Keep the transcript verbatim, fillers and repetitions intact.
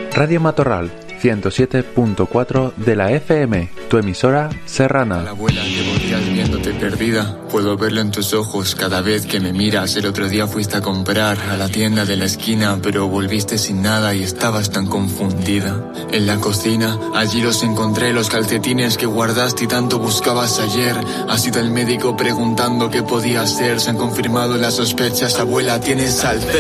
Radio Matorral, ciento siete punto cuatro de la F M, tu emisora serrana. La abuela, te volteas viéndote perdida. Puedo verlo en tus ojos cada vez que me miras. El otro día fuiste a comprar a la tienda de la esquina, pero volviste sin nada y estabas tan confundida. En la cocina, allí los encontré, los calcetines que guardaste y tanto buscabas ayer. Ha sido el médico preguntando qué podía hacer. Se han confirmado las sospechas, abuela, tienes Alzheimer.